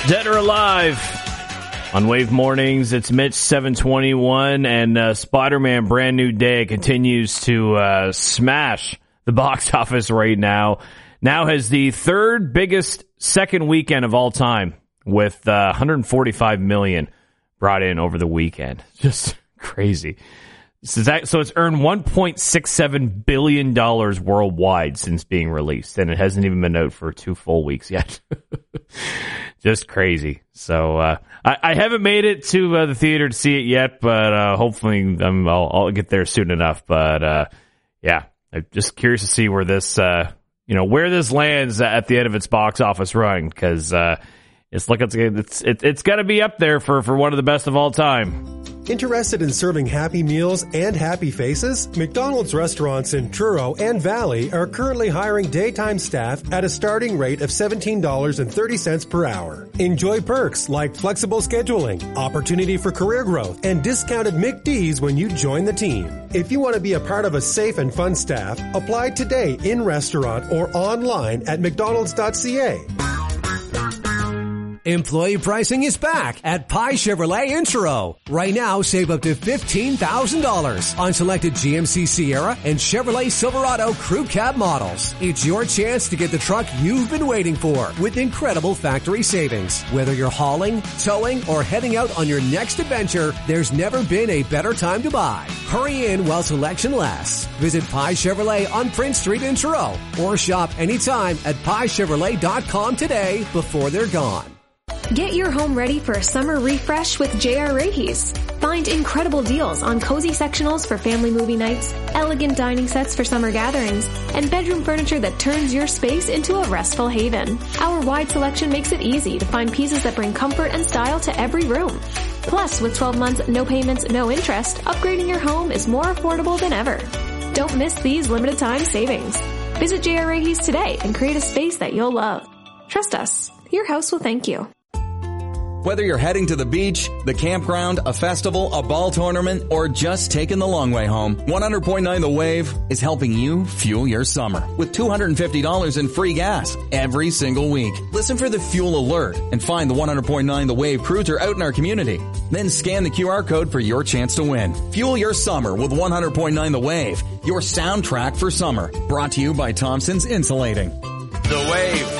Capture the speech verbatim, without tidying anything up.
Dead or Alive on Wave Mornings. It's Mitch, seven twenty-one, and uh, Spider-Man Brand New Day continues to uh, smash the box office right now. Now has the third biggest second weekend of all time with uh, one hundred forty-five million brought in over the weekend. Just crazy. So, that, so it's earned one point six seven billion dollars worldwide since being released, and it hasn't even been out for two full weeks yet. Just crazy. So uh, I, I haven't made it to uh, the theater to see it yet, but uh, hopefully um, I'll, I'll get there soon enough. But uh, yeah, I'm just curious to see where this, uh, you know, where this lands at the end of its box office run, because uh, it's like it's it's it, it's got to be up there for, for one of the best of all time. Interested in serving happy meals and happy faces? McDonald's restaurants in Truro and Valley are currently hiring daytime staff at a starting rate of seventeen dollars and thirty cents per hour. Enjoy perks like flexible scheduling, opportunity for career growth, and discounted McD's when you join the team. If you want to be a part of a safe and fun staff, apply today in restaurant or online at mcdonalds dot c a. Employee pricing is back at Pie Chevrolet in Truro. Right now, save up to fifteen thousand dollars on selected G M C Sierra and Chevrolet Silverado Crew Cab models. It's your chance to get the truck you've been waiting for with incredible factory savings. Whether you're hauling, towing, or heading out on your next adventure, there's never been a better time to buy. Hurry in while selection lasts. Visit Pie Chevrolet on Prince Street in Truro or shop anytime at pie chevrolet dot com today before they're gone. Get your home ready for a summer refresh with J R. Rahe's. Find incredible deals on cozy sectionals for family movie nights, elegant dining sets for summer gatherings, and bedroom furniture that turns your space into a restful haven. Our wide selection makes it easy to find pieces that bring comfort and style to every room. Plus, with twelve months, no payments, no interest, upgrading your home is more affordable than ever. Don't miss these limited time savings. Visit J R. Rahe's today and create a space that you'll love. Trust us, your house will thank you. Whether you're heading to the beach, the campground, a festival, a ball tournament, or just taking the long way home, one hundred point nine The Wave is helping you fuel your summer with two hundred fifty dollars in free gas every single week. Listen for the fuel alert and find the one hundred point nine The Wave cruiser out in our community. Then scan the Q R code for your chance to win. Fuel your summer with one hundred point nine The Wave, your soundtrack for summer. Brought to you by Thompson's Insulating. The Wave.